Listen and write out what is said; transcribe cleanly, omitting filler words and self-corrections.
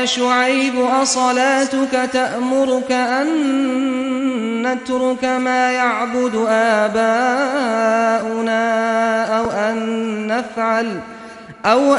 شعيب أصلاتك تأمرك أن نترك ما يعبد آباؤنا أو أن